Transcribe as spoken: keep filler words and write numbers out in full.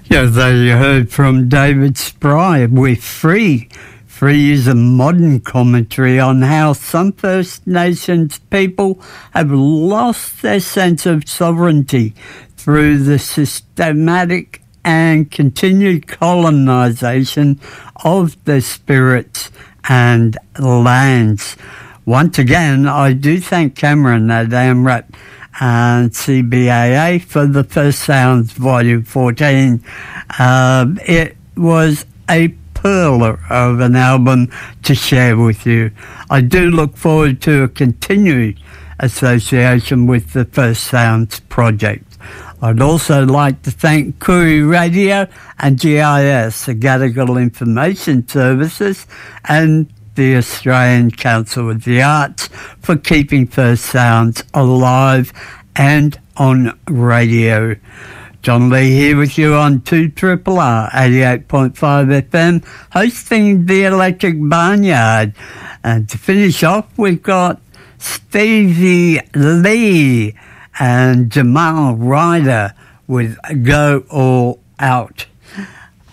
Yeah, there you heard from David Spry with Free. Free is a modern commentary on how some First Nations people have lost their sense of sovereignty through the systematic and continued colonisation of their spirits and lands. Once again, I do thank Cameron at AMRAP and C B A A for the First Sounds Volume fourteen. Uh, it was a pearler of an album to share with you. I do look forward to a continued association with the First Sounds project. I'd also like to thank Koori Radio and G I S, the Gadigal Information Services, and the Australian Council of the Arts for keeping First Sounds alive and on radio. John Lee here with you on two R R R eighty-eight point five F M, hosting the Electric Barnyard. And to finish off, we've got Stevie Lee and Jamal Ryder with Go All Out.